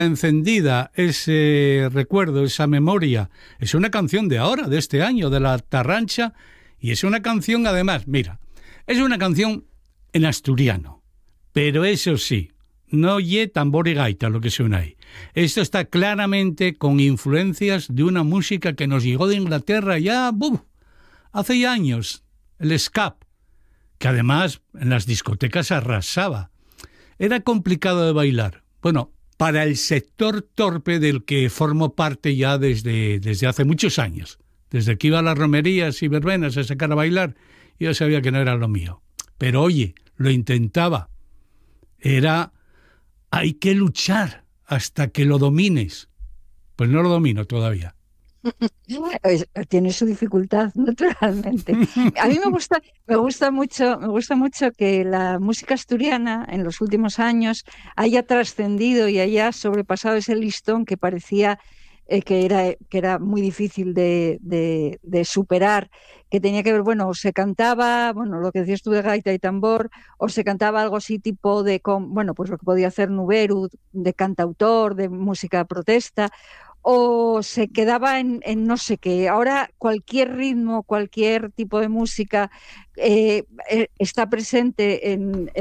Encendida, ese recuerdo, esa memoria, es una canción de ahora, de este año, de la Tarrancha, y es una canción, además, mira, es una canción en asturiano, pero eso sí, no oye tambor y gaita lo que suena ahí. Esto está claramente con influencias de una música que nos llegó de Inglaterra ya, hace ya años, el ska, que además en las discotecas arrasaba. Era complicado de bailar. Bueno, para el sector torpe del que formo parte ya desde hace muchos años. Desde que iba a las romerías y verbenas a sacar a bailar, yo sabía que no era lo mío. Pero oye, lo intentaba. Hay que luchar hasta que lo domines. Pues no lo domino todavía. Tiene su dificultad, naturalmente. A mí me gusta mucho que la música asturiana en los últimos años haya trascendido y haya sobrepasado ese listón que parecía que era muy difícil de superar, que tenía que ver, bueno, o se cantaba, bueno, lo que decías tú de gaita y tambor, o se cantaba algo así tipo bueno, pues lo que podía hacer Nuberu, de cantautor, de música protesta, o se quedaba en no sé qué. Ahora cualquier ritmo, cualquier tipo de música está presente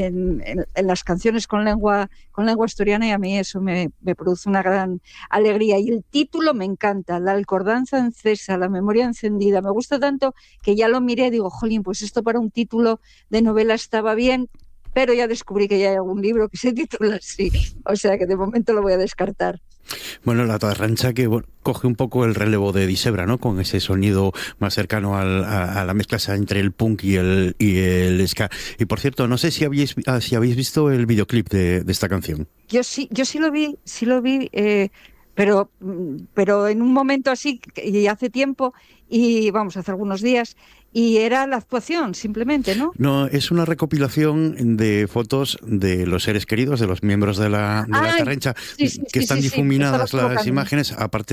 en las canciones con lengua asturiana, y a mí eso me produce una gran alegría. Y el título me encanta, La Alcordanza Encesa, La Memoria Encendida. Me gusta tanto que ya lo miré y digo, jolín, pues esto para un título de novela estaba bien, pero ya descubrí que ya hay algún libro que se titula así, o sea que de momento lo voy a descartar. Bueno, la Tarrancha que coge un poco el relevo de Disebra, ¿no? Con ese sonido más cercano a la mezcla entre el punk y el ska. Y por cierto, no sé si habéis visto el videoclip de esta canción. Yo sí lo vi, pero en un momento así, y hace tiempo, y vamos, hace algunos días, y era la actuación, simplemente, ¿no? No, es una recopilación de fotos de los seres queridos, de los miembros de la Tarrancha, que están difuminadas las imágenes, aparte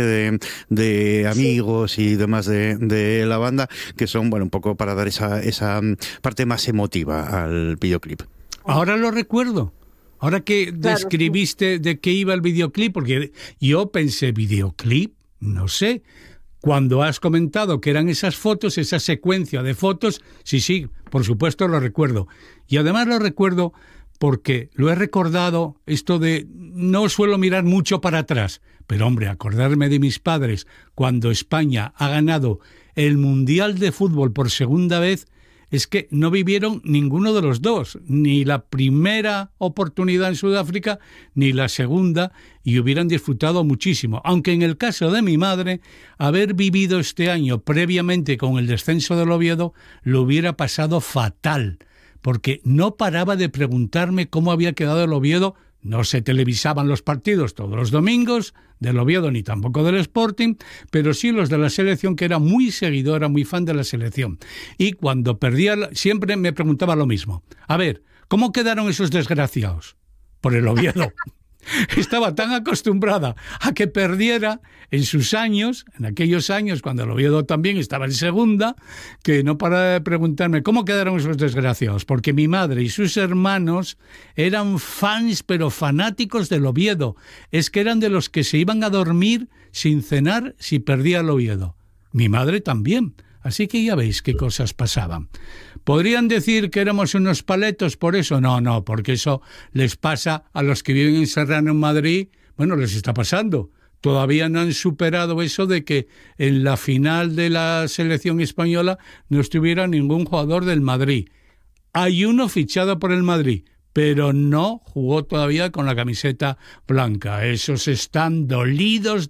de amigos y demás de la banda, que son, bueno, un poco para dar esa parte más emotiva al videoclip. Ahora lo recuerdo. Ahora que describiste de qué iba el videoclip, porque yo pensé, ¿videoclip? No sé. Cuando has comentado que eran esas fotos, esa secuencia de fotos, sí, por supuesto lo recuerdo. Y además lo recuerdo porque lo he recordado, esto de no suelo mirar mucho para atrás, pero hombre, acordarme de mis padres cuando España ha ganado el Mundial de Fútbol por segunda vez, es que no vivieron ninguno de los dos, ni la primera oportunidad en Sudáfrica, ni la segunda, y hubieran disfrutado muchísimo. Aunque en el caso de mi madre, haber vivido este año previamente con el descenso del Oviedo, lo hubiera pasado fatal, porque no paraba de preguntarme cómo había quedado el Oviedo. No se televisaban los partidos todos los domingos del Oviedo ni tampoco del Sporting, pero sí los de la selección, que era muy seguidora, muy fan de la selección. Y cuando perdía, siempre me preguntaba lo mismo. A ver, ¿cómo quedaron esos desgraciados? Por el Oviedo. Estaba tan acostumbrada a que perdiera en sus años, en aquellos años cuando el Oviedo también estaba en segunda, que no paraba de preguntarme cómo quedaron esos desgraciados, porque mi madre y sus hermanos eran fans, pero fanáticos del Oviedo. Es que eran de los que se iban a dormir sin cenar si perdía el Oviedo. Mi madre también. Así que ya veis qué cosas pasaban. ¿Podrían decir que éramos unos paletos por eso? No, porque eso les pasa a los que viven en Serrano, en Madrid. Bueno, les está pasando. Todavía no han superado eso de que en la final de la selección española no estuviera ningún jugador del Madrid. Hay uno fichado por el Madrid, pero no jugó todavía con la camiseta blanca. Esos están dolidos,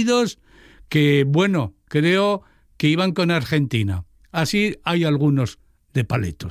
que, bueno, creo que iban con Argentina. Así hay algunos de paletos.